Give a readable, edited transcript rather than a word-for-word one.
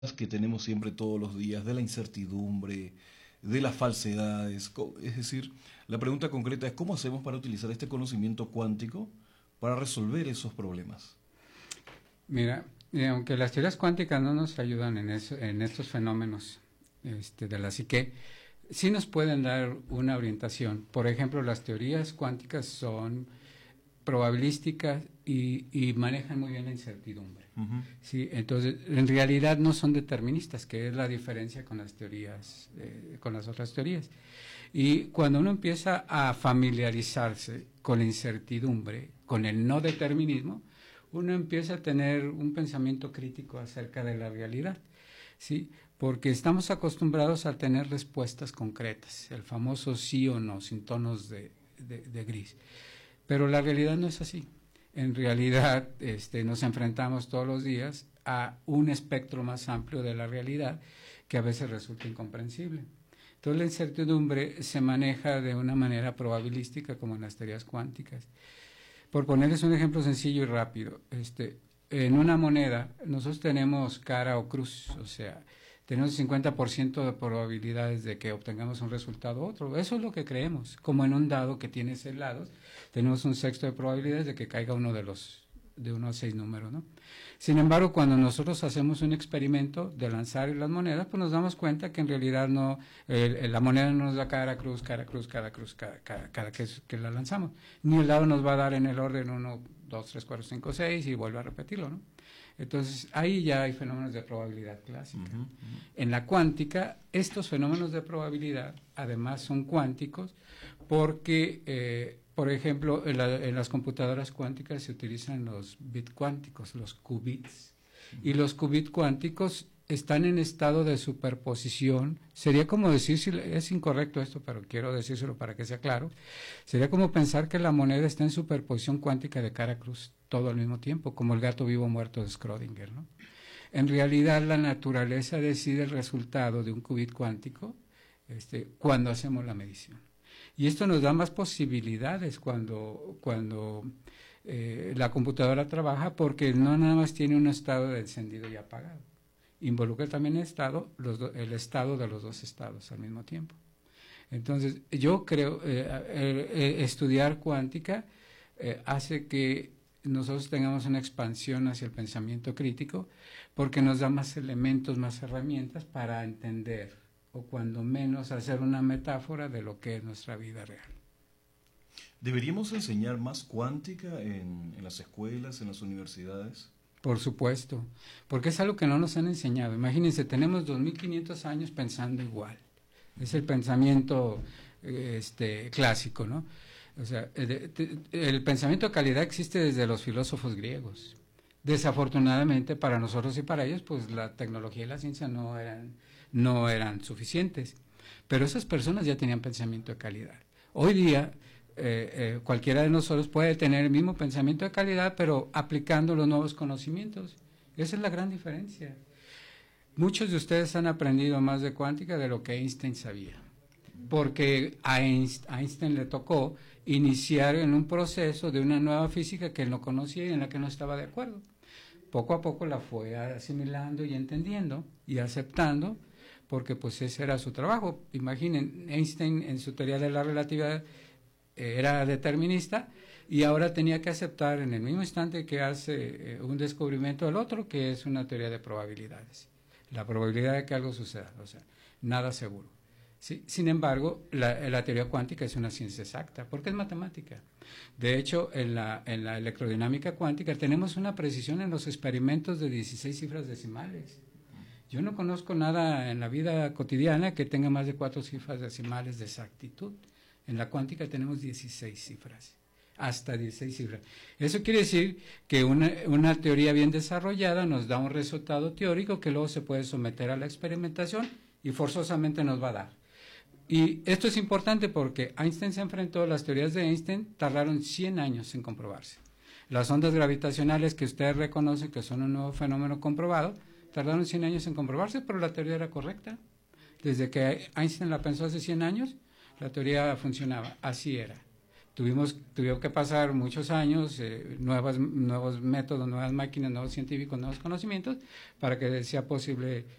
que tenemos siempre todos los días, de la incertidumbre, de las falsedades. Es decir, la pregunta concreta es cómo hacemos para utilizar este conocimiento cuántico para resolver esos problemas. Mira, aunque las teorías cuánticas no nos ayudan en estos fenómenos de la psique, sí nos pueden dar una orientación. Por ejemplo, las teorías cuánticas son probabilísticas y manejan muy bien la incertidumbre. Sí, entonces, en realidad no son deterministas, que es la diferencia con las teorías, con las otras teorías. Y cuando uno empieza a familiarizarse con la incertidumbre, con el no determinismo, uno empieza a tener un pensamiento crítico acerca de la realidad, ¿sí? Porque estamos acostumbrados a tener respuestas concretas, el famoso sí o no, sin tonos de gris. Pero la realidad no es así. En realidad nos enfrentamos todos los días a un espectro más amplio de la realidad que a veces resulta incomprensible. Entonces la incertidumbre se maneja de una manera probabilística como en las teorías cuánticas. Por ponerles un ejemplo sencillo y rápido, en una moneda nosotros tenemos cara o cruz, o sea, tenemos 50% de probabilidades de que obtengamos un resultado u otro. Eso es lo que creemos. Como en un dado que tiene 6 lados, tenemos un sexto de probabilidades de que caiga uno de 1 a 6 números, ¿no? Sin embargo, cuando nosotros hacemos un experimento de lanzar las monedas, pues nos damos cuenta que en realidad no, la moneda no nos da cada cruz, cada que la lanzamos. Ni el dado nos va a dar en el orden 1, 2, 3, 4, 5, 6 y vuelve a repetirlo, ¿no? Entonces, ahí ya hay fenómenos de probabilidad clásica. En la cuántica, estos fenómenos de probabilidad, además, son cuánticos porque, por ejemplo, en las computadoras cuánticas se utilizan los bits cuánticos, los qubits. Y los qubits cuánticos están en estado de superposición. Sería como decir, si es incorrecto esto, pero quiero decírselo para que sea claro, sería como pensar que la moneda está en superposición cuántica de cara a cruz todo al mismo tiempo, como el gato vivo muerto de Schrödinger, ¿no? En realidad, la naturaleza decide el resultado de un qubit cuántico cuando hacemos la medición. Y esto nos da más posibilidades cuando la computadora trabaja, porque no nada más tiene un estado de encendido y apagado. Involucra también el estado de los dos estados al mismo tiempo. Entonces, yo creo estudiar cuántica hace que nosotros tengamos una expansión hacia el pensamiento crítico, porque nos da más elementos, más herramientas para entender, o cuando menos hacer una metáfora de lo que es nuestra vida real. ¿Deberíamos enseñar más cuántica en las escuelas, en las universidades? Por supuesto, porque es algo que no nos han enseñado. Imagínense, tenemos 2500 años pensando igual. Es el pensamiento clásico, ¿no? O sea, el pensamiento de calidad existe desde los filósofos griegos. Desafortunadamente para nosotros y para ellos, pues la tecnología y la ciencia no eran suficientes. Pero esas personas ya tenían pensamiento de calidad. Hoy día, cualquiera de nosotros puede tener el mismo pensamiento de calidad, pero aplicando los nuevos conocimientos. Esa es la gran diferencia. Muchos de ustedes han aprendido más de cuántica de lo que Einstein sabía, porque a Einstein le tocó iniciar en un proceso de una nueva física que él no conocía y en la que no estaba de acuerdo. Poco a poco la fue asimilando y entendiendo y aceptando, porque pues ese era su trabajo. Imaginen, Einstein en su teoría de la relatividad era determinista y ahora tenía que aceptar en el mismo instante que hace un descubrimiento del otro, que es una teoría de probabilidades. La probabilidad de que algo suceda, o sea, nada seguro. ¿Sí? Sin embargo, la teoría cuántica es una ciencia exacta, porque es matemática. De hecho, en la electrodinámica cuántica tenemos una precisión en los experimentos de 16 cifras decimales. Yo no conozco nada en la vida cotidiana que tenga más de 4 cifras decimales de exactitud. En la cuántica tenemos 16 cifras, hasta 16 cifras. Eso quiere decir que una teoría bien desarrollada nos da un resultado teórico que luego se puede someter a la experimentación y forzosamente nos va a dar. Y esto es importante porque Einstein se enfrentó, las teorías de Einstein tardaron 100 años en comprobarse. Las ondas gravitacionales que usted reconoce que son un nuevo fenómeno comprobado, tardaron 100 años en comprobarse, pero la teoría era correcta. Desde que Einstein la pensó hace 100 años, la teoría funcionaba, así era. Tuvieron que pasar muchos años, nuevos métodos, nuevas máquinas, nuevos científicos, nuevos conocimientos, para que sea posible